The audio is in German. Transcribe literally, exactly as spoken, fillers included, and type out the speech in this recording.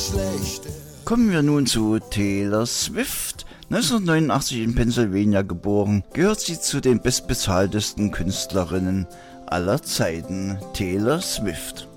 Kommen wir nun zu Taylor Swift. neunzehnhundertneunundachtzig in Pennsylvania geboren, gehört sie zu den bestbezahltesten Künstlerinnen aller Zeiten. Taylor Swift.